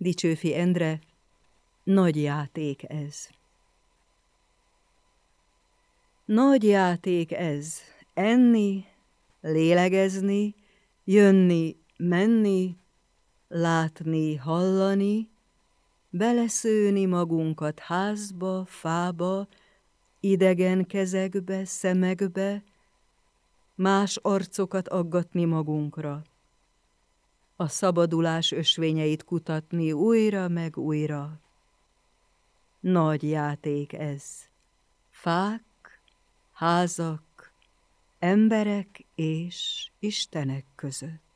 Dicsőfi Endre, nagy játék ez. Nagy játék ez, enni, lélegezni, jönni, menni, látni, hallani, beleszőni magunkat házba, fába, idegen kezekbe, szemekbe, más arcokat aggatni magunkra, a szabadulás ösvényeit kutatni újra meg újra. Nagy játék ez. Fák, házak, emberek és istenek között.